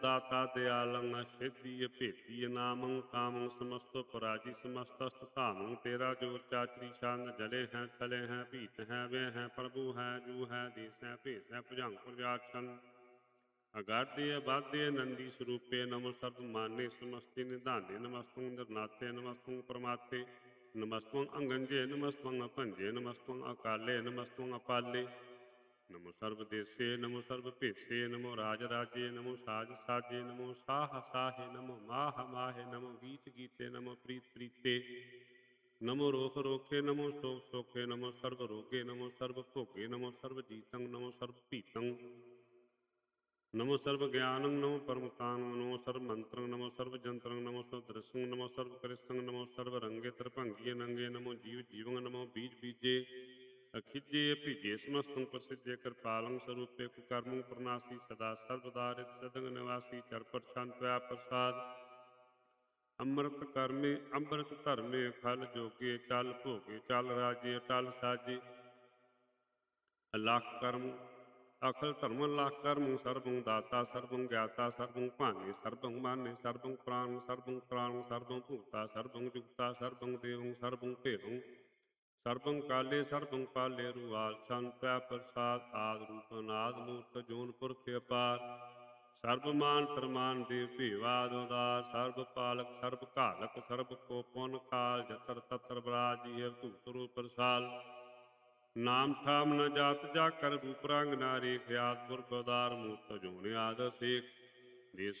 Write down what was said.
दाता दयालं असिद्धि भेदी नामं कामं समस्तो पराजी समस्तस्त धामं तेरा जोर चाचरी छंद जले हैं थले हैं भीत हैं वे हैं प्रभु है जू है देश है भेष है भुजंग प्रजाक्षण अगाधे अबाधे नंदी स्वरूपे नमो सर्व माने समस्ते निधाने नमस्तुं निर्नाथे नमस्तुं परमाथे नमस्तुं अंगंजे नमस्तुं अपंजे नमस्तुं अकाले नमस्तुं अपाले नमो सर्वदेशे नमो सर्वभेषे नमो राजराजे नमो साज साजे नमो साह साहे नमो माह माहे नमो गीत गीते नमो प्रीत प्रीते नमो रोख रोखे नमो शोक शोके नमो सर्व रोगे नमो सर्व भोगे नमो सर्व जीतं नमो सर्व पीतं नमो सर्व ज्ञानं नमो परमतां नमो सर्व मंत्रं नमो सर्व जंत्रं नमो सर्व दृश्यं नमो सर्व कृष्णं नमो सर्व रंगे तरभंगिये नंगे नमो जीव जीवं नमो बीज बीजे अखिजे अभिजे समस्तं प्रसिद्धे कृपालं स्वरूपे कुकर्मं प्रनाशी सदा सर्वदारित सदंग निवासी चरपट शांत्या प्रसाद ਅੰਮ੍ਰਿਤ ਕਰਮੇ ਅੰਮ੍ਰਿਤ ਧਰਮੇ ਖਲ ਜੋਗੇ ਚਲ ਭੋਗੇ ਚਲ ਰਾਜੇ ਅਟਲ ਸਾਜੇ ਅਲਖ ਕਰਮ ਅਖਲ ਧਰਮ ਲਖ ਕਰਮ ਸਰਬੰ ਦਾਤਾ ਸਰਬੰ ਗਿਆਤਾ ਸਰਬੰ ਭਾਨੇ ਸਰਬੰ ਮਾਨੇ ਸਰਬੰ ਪ੍ਰਾਣ ਸਰਬੰ ਪ੍ਰਾਣ ਸਰਬੰ ਭੂਤਾ ਸਰਬੰ ਜੁਗਤਾ ਸਰਬੰ ਦੇਵੰ ਸਰਬੰ ਭੇਰੰ ਸਰਬੰ ਕਾਲੇ ਸਰਬੰ ਪਾਲੇ ਰੂਆਲ ਸੰਤਿਆ ਪ੍ਰਸਾਦ ਆਦ ਰੂਪ ਅਨਾਦ ਮੂਰਤ ਜੋਨ ਪੁਰਖ ਅਪਾਰ ਸਰਬ ਮਾਨ ਪ੍ਰਮਾਨ ਦੇਵ ਭੇਵਾਦ ਉਦਾਰ ਸਰਬ ਪਾਲਕ ਸਰਬ ਘਾਲਕ ਸਰਬ ਕੋ ਪੁਨ ਕਾਲ ਜਤਰ ਤਤਰ ਬਰਾਜੀ ਧੂਤ ਰੂਪ ਪ੍ਰਸਾਲ ਨਾਮ ਠਾਮ ਨ ਜਾਤ ਜਾ ਕਰ ਰੂਪ ਰੰਗ ਨਾ ਰੇਖ ਆਦ ਪੁਰਖ ਉਦਾਰ ਮੂਰਤ ਜੋਨ ਆਦ ਸੇਖ ਦੇਸ